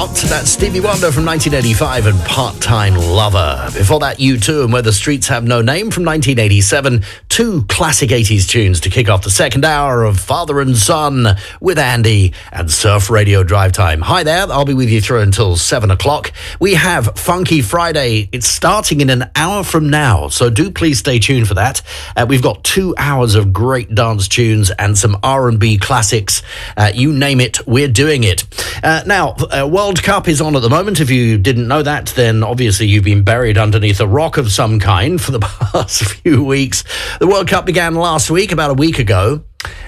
Not. That's Stevie Wonder from 1985 and Part-Time Lover. Before that, U2 and Where the Streets Have No Name from 1987. Two classic 80s tunes to kick off the second hour of Father and Son with Andy and Surf Radio Drive Time. Hi there, I'll be with you through until 7 o'clock. We have Funky Friday. It's starting in an hour from now, so do please stay tuned for that. We've got 2 hours of great dance tunes and some R&B classics. You name it, we're doing it. Now, World Cup is on at the moment. If you didn't know that, then obviously you've been buried underneath a rock of some kind for the past few weeks. The World Cup began last week, about a week ago.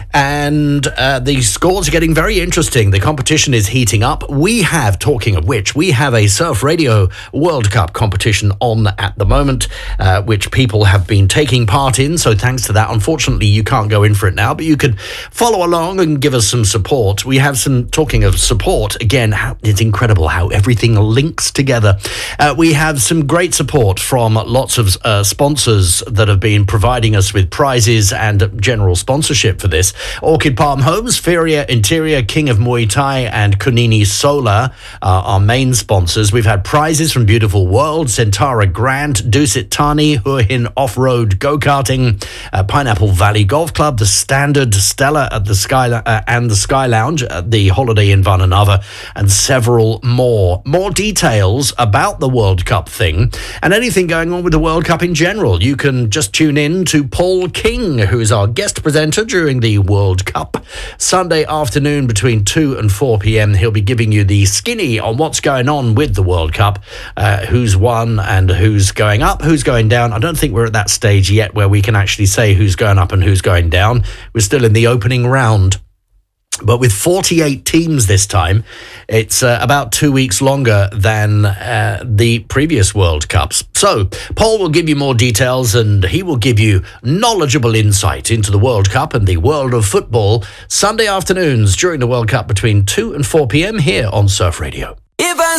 And the scores are getting very interesting. The competition is heating up. We have, talking of which, we have a Surf Radio World Cup competition on at the moment, which people have been taking part in. So thanks to that, unfortunately, you can't go in for it now, but you can follow along and give us some support. We have some, talking of support, again, it's incredible how everything links together. We have some great support from lots of sponsors that have been providing us with prizes and general sponsorship for this. Orchid Palm Homes, Feria Interior, King of Muay Thai, and Kunini Solar are our main sponsors. We've had prizes from Beautiful World, Centara Grant, Dusit Tani, Huahin Off-Road Go-Karting, Pineapple Valley Golf Club, The Standard, Stella at the Sky and the Sky Lounge, the Holiday Inn Vananava, and several more. More details about the World Cup thing and anything going on with the World Cup in general. You can just tune in to Paul King, who is our guest presenter during the World Cup. Sunday afternoon between 2 and 4 p.m. He'll be giving you the skinny on what's going on with the World Cup, who's won and who's going up, who's going down. I don't think we're at that stage yet where we can actually say who's going up and who's going down. We're still in the opening round. But with 48 teams this time, it's about 2 weeks longer than the previous World Cups. So, Paul will give you more details and he will give you knowledgeable insight into the World Cup and the world of football Sunday afternoons during the World Cup between 2 and 4 p.m. here on Surf Radio.